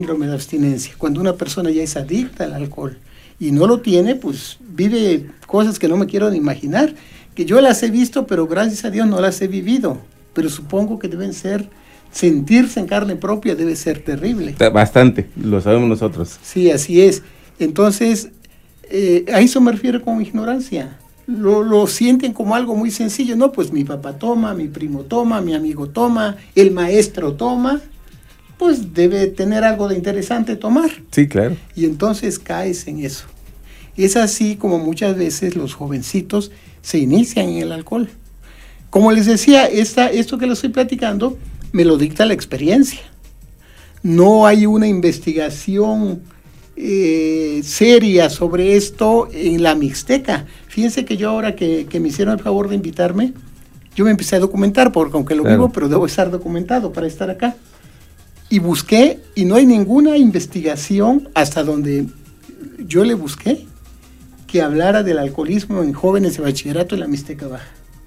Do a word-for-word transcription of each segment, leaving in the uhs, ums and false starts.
síndrome de abstinencia. Cuando una persona ya es adicta al alcohol y no lo tiene, pues vive cosas que no me quiero ni imaginar, que yo las he visto, pero gracias a Dios no las he vivido, pero supongo que deben ser, sentirse en carne propia debe ser terrible. Bastante, lo sabemos nosotros. Sí, así es. Entonces, eh, a eso me refiero con ignorancia. Lo, lo sienten como algo muy sencillo. No, pues mi papá toma, mi primo toma, mi amigo toma, el maestro toma, pues debe tener algo de interesante tomar. Sí, claro. Y entonces caes en eso. Es así como muchas veces los jovencitos se inician en el alcohol. Como les decía, esta, esto que les estoy platicando me lo dicta la experiencia. No hay una investigación eh, seria sobre esto en la Mixteca. Fíjense que yo ahora que, que me hicieron el favor de invitarme, yo me empecé a documentar, porque aunque lo claro. vivo, pero debo estar documentado para estar acá. Y busqué, y no hay ninguna investigación hasta donde yo le busqué que hablara del alcoholismo en jóvenes de bachillerato en la Mixteca Baja.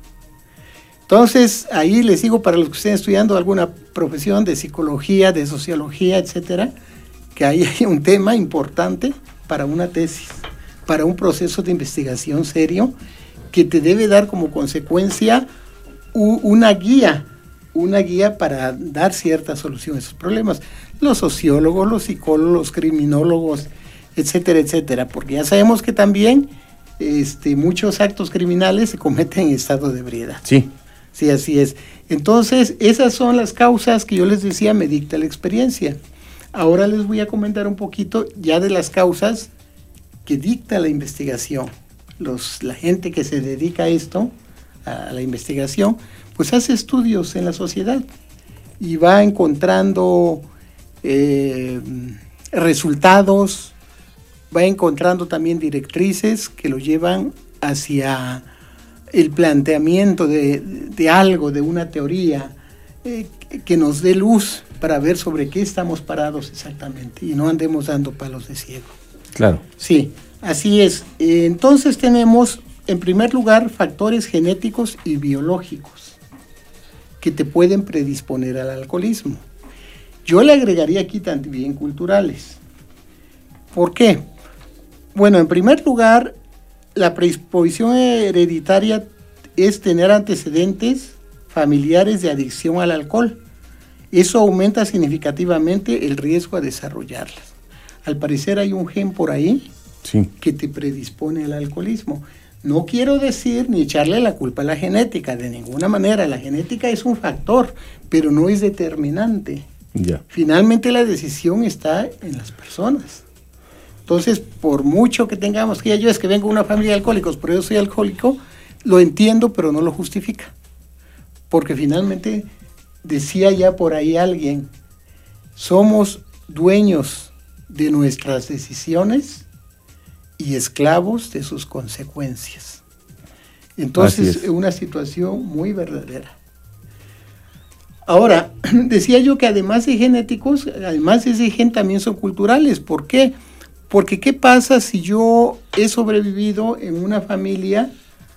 Entonces, ahí les digo, para los que estén estudiando alguna profesión de psicología, de sociología, etcétera, que ahí hay un tema importante para una tesis, para un proceso de investigación serio, que te debe dar como consecuencia u- una guía, una guía para dar cierta solución a esos problemas. Los sociólogos, los psicólogos, los criminólogos, etcétera, etcétera, porque ya sabemos que también este, muchos actos criminales se cometen en estado de ebriedad. Sí. Sí, así es. Entonces, esas son las causas que yo les decía, me dicta la experiencia. Ahora les voy a comentar un poquito ya de las causas que dicta la investigación. Los, la gente que se dedica a esto, a la investigación, pues hace estudios en la sociedad y va encontrando eh, resultados, va encontrando también directrices que lo llevan hacia el planteamiento de, de algo, de una teoría eh, que nos dé luz para ver sobre qué estamos parados exactamente y no andemos dando palos de ciego. Claro. Sí, así es. Eh, entonces tenemos, en primer lugar, factores genéticos y biológicos que te pueden predisponer al alcoholismo. Yo le agregaría aquí también culturales. ¿Por qué? Bueno, en primer lugar, la predisposición hereditaria es tener antecedentes familiares de adicción al alcohol. Eso aumenta significativamente el riesgo a desarrollarlas. Al parecer hay un gen por ahí sí. que te predispone al alcoholismo. No quiero decir ni echarle la culpa a la genética, de ninguna manera. La genética es un factor, pero no es determinante. Ya. Finalmente la decisión está en las personas. Entonces, por mucho que tengamos que yo es que vengo de una familia de alcohólicos, pero yo soy alcohólico, lo entiendo, pero no lo justifica. Porque finalmente, decía ya por ahí alguien, somos dueños de nuestras decisiones y esclavos de sus consecuencias. Entonces, es una situación muy verdadera. Ahora, decía yo que además de genéticos, además de ese gen también son culturales. ¿Por qué? Porque ¿qué pasa si yo he sobrevivido en una familia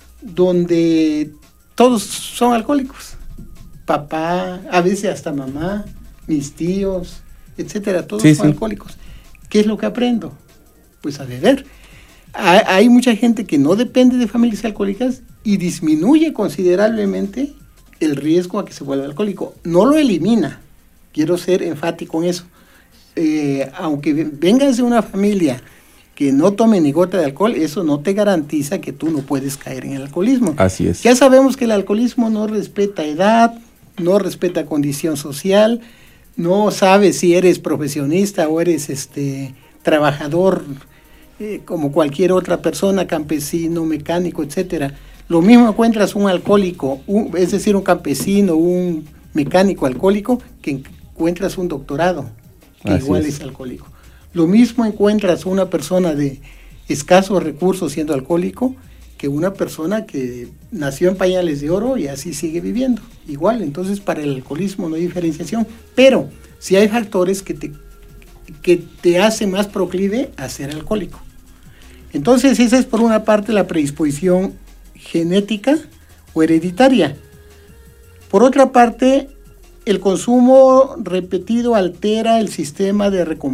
donde todos son alcohólicos? Papá, a veces hasta mamá, mis tíos, etcétera, todos sí, son sí. alcohólicos. ¿Qué es lo que aprendo? Pues a beber. Hay mucha gente que no depende de familias alcohólicas y disminuye considerablemente el riesgo a que se vuelva alcohólico. No lo elimina, quiero ser enfático en eso. Eh, aunque vengas de una familia que no tome ni gota de alcohol, eso no te garantiza que tú no puedes caer en el alcoholismo. Así es. Ya sabemos que el alcoholismo no respeta edad, no respeta condición social, no sabe si eres profesionista o eres este trabajador eh, como cualquier otra persona, campesino, mecánico, etcétera. Lo mismo encuentras un alcohólico, un, es decir, un campesino, un mecánico alcohólico, que encuentras un doctorado, que Así igual es. es alcohólico. Lo mismo encuentras una persona de escasos recursos siendo alcohólico, que una persona que nació en pañales de oro y así sigue viviendo. Igual, entonces para el alcoholismo no hay diferenciación, pero sí hay factores que te, que te hacen más proclive a ser alcohólico. Entonces esa es por una parte la predisposición genética o hereditaria. Por otra parte, el consumo repetido altera el sistema de recompensa